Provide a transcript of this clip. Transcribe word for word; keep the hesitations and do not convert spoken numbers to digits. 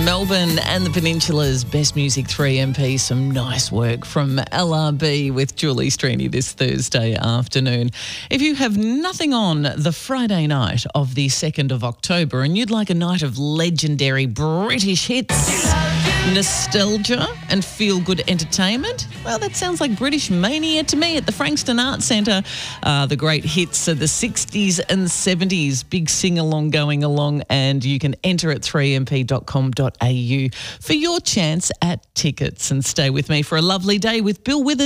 Melbourne and the Peninsula's Best Music three M P. Some nice work from L R B with Julie Strini this Thursday afternoon. If you have nothing on the Friday night of the second of October and you'd like a night of legendary British hits, nostalgia and feel-good entertainment, well, that sounds like British mania to me at the Frankston Arts Centre. Uh, the great hits of the sixties and seventies, big sing-along going along, and you can enter at three m p dot com dot a u for your chance at tickets. And stay with me for a lovely day with Bill Withers.